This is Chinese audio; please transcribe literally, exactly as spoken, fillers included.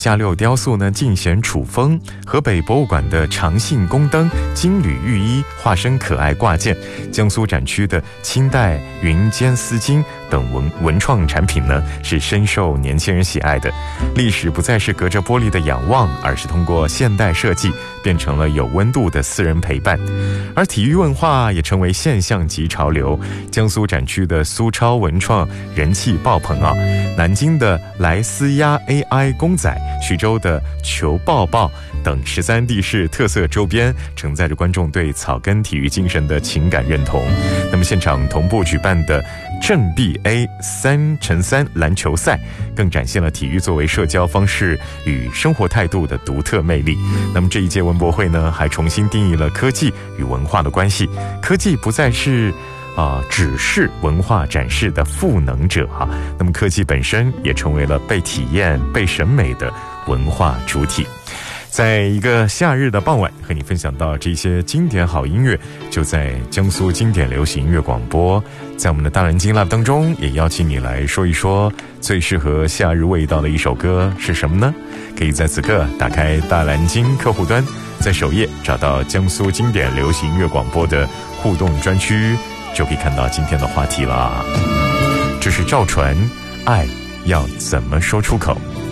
夏六雕塑呢尽显楚风，河北博物馆的长信宫灯、金缕玉衣化身可爱挂件，江苏展区的清代云间丝巾等文文创产品呢是深受年轻人喜爱的。历史不再是隔着玻璃的仰望，而是通过现代设计变成了有温度的私人陪伴。而体育文化也成为现象级潮流，江苏展区的苏超文创人气爆棚啊！南京的莱斯鸭 A I 公仔，徐州的球抱抱等十三地市特色周边，承载着观众对草根体育精神的情感认同。那么现场同步举办的正 B A 三乘三篮球赛，更展现了体育作为社交方式与生活态度的独特魅力。那么这一届文博会呢，还重新定义了科技与文化的关系，科技不再是啊、呃，只是文化展示的赋能者哈、啊，那么科技本身也成为了被体验、被审美的文化主体。在一个夏日的傍晚，和你分享到这些经典好音乐，就在江苏经典流行音乐广播。在我们的大蓝鲸 Live 当中，也邀请你来说一说最适合夏日味道的一首歌是什么呢？可以在此刻打开大蓝鲸客户端，在首页找到江苏经典流行音乐广播的互动专区，就可以看到今天的话题了。这是赵传，爱要怎么说出口？